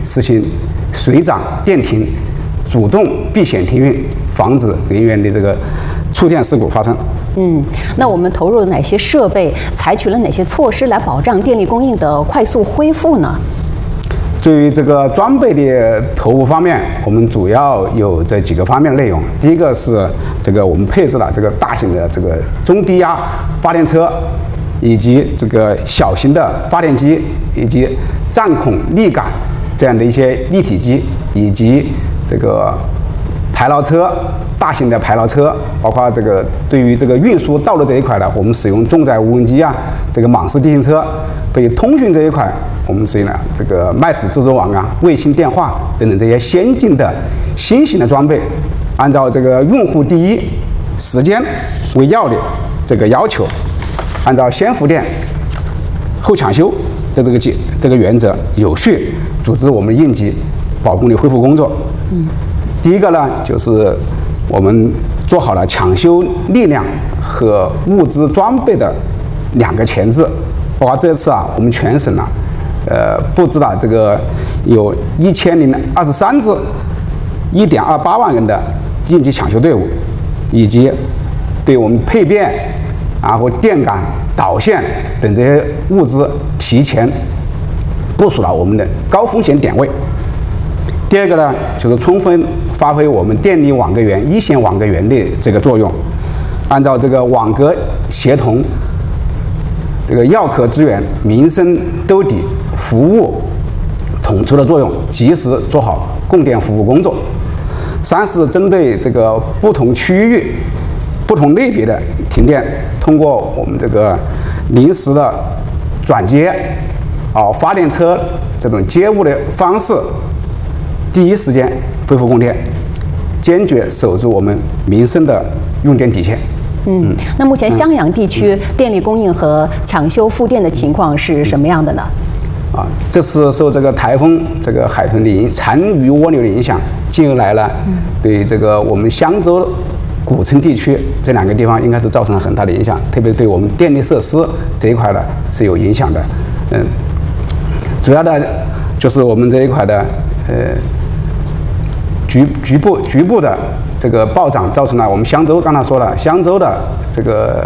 实行水涨电停，主动避险停运，防止人员的这个触电事故发生。 那我们投入了哪些设备，采取了哪些措施来保障电力供应的快速恢复呢？ 对于这个装备的投入方面，我们主要有这几个方面的内容。第一个是这个我们配置了这个大型的这个中低压发电车，以及这个小型的发电机，以及占孔立杆这样的一些立体机，以及这个排涝车，大型的排涝车，包括这个对于这个运输道路这一块的，我们使用重载无人机啊，这个莽式地形车。对于通讯这一块，我们使用了这个麦斯蜘蛛网啊、卫星电话等等这些先进的新型的装备，按照这个用户第一、时间为要的这个要求，按照先复电后抢修的这个原则，有序组织我们应急保供的恢复工作。第一个呢，就是我们做好了抢修力量和物资装备的2个前置。包括这次啊，我们全省呢，布置了这个有1023支1.28万人的应急抢修队伍，以及对我们配电、然后电杆、导线等这些物资提前部署了我们的高风险点位。第二个呢，就是充分发挥我们电力网格员、一线网格员的这个作用，按照这个网格协同、这个药可支援、民生兜底、服务统筹的作用，及时做好供电服务工作。3是针对这个不同区域、不同类别的停电，通过我们这个临时的转接、发电车这种接物的方式，第一时间恢复供电，坚决守住我们民生的用电底线。 那目前襄阳地区电力供应和抢修复电的情况是什么样的呢？ 这次受这个台风这个海豚的残余涡流的影响，进而来了，对这个我们襄州古城地区这2个地方应该是造成了很大的影响，特别对我们电力设施这一块呢是有影响的。主要的就是我们这一块的局部的这个暴涨，造成了我们襄州刚才说了，襄州的这个，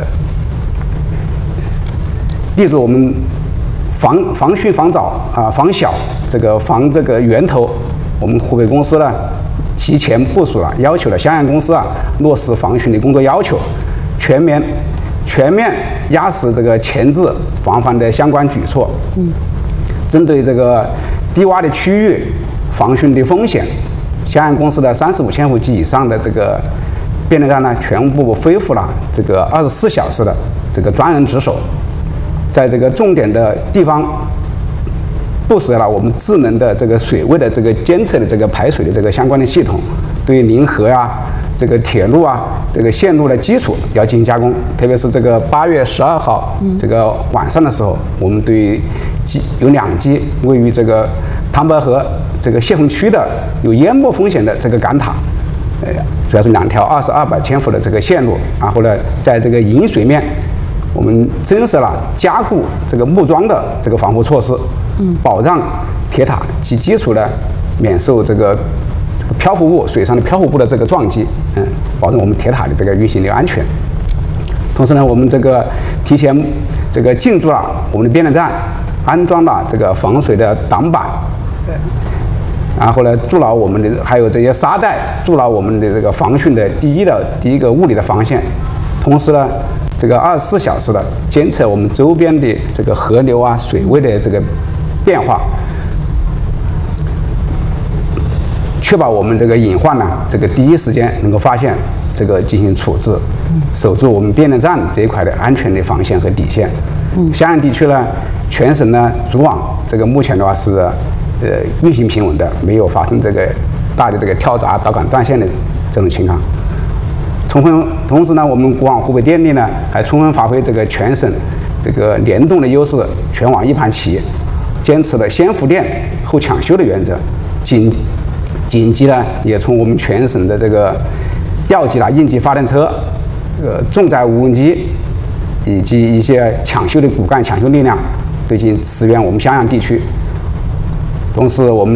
例如我们防汛防早防小这个源头，我们湖北公司呢提前部署了，要求了襄阳公司落实防汛的工作要求，全面压实这个前置防范的相关举措。针对这个低洼的区域防汛的风险，襄阳公司的35千户及以上的这个变电站呢，全部恢复了这个24小时的这个专人值守，在这个重点的地方部署了我们智能的这个水位的这个监测的这个排水的这个相关的系统，对临河这个铁路这个线路的基础要进行加工，特别是这个8月12号这个晚上的时候，我们对于有2基位于这个唐白河这个泄洪区的有淹没风险的这个杆塔，主要是2条2200千伏的这个线路，然后呢，在这个引水面，我们增设了加固这个木桩的这个防护措施，保障铁塔及基础的免受这个漂浮物水上的漂浮物的这个撞击，保证我们铁塔的这个运行的安全。同时呢，我们这个提前这个进驻了我们的变电站，安装了这个防水的挡板，然后呢，筑牢我们的还有这些沙袋，筑牢我们的这个防汛的第一个物理的防线。同时呢，这个24小时的监测我们周边的这个河流水位的这个变化，确保我们这个隐患呢，这个第一时间能够发现，这个进行处置，守住我们变电站这一块的安全的防线和底线。襄阳地区呢，全省呢主网这个目前的话是运行平稳的，没有发生这个大的这个跳闸、导管断线的这种情况。同时呢，我们国网湖北电力呢还充分发挥这个全省这个联动的优势，全网一盘棋，坚持了先复电后抢修的原则，紧急呢也从我们全省的这个调集了应急发电车、重载无人机以及一些抢修的骨干抢修力量，对进驰援我们襄阳地区。同时，我们